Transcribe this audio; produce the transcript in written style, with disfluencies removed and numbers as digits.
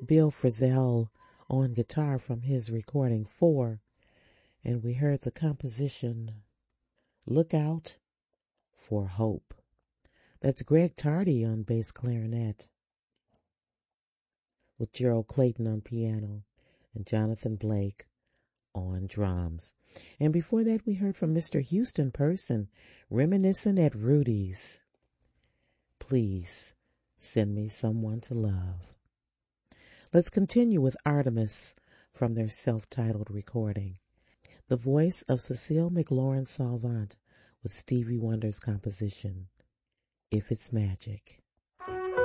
Bill Frisell on guitar from his recording 4, and we heard the composition Look Out for Hope. That's Greg Tardy on bass clarinet, with Gerald Clayton on piano and Jonathan Blake on drums. And before that, we heard from Mr. Houston Person, reminiscing at Rudy's. Please send me someone to love. Let's continue with Artemis from their self-titled recording. The voice of Cecile McLaurin Salvant with Stevie Wonder's composition, If It's Magic.